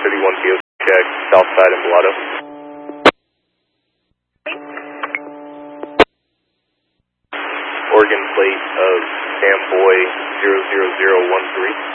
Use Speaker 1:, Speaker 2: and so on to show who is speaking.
Speaker 1: 31 PO check, Southside and Blotto. Oregon plate of Samboy 00013.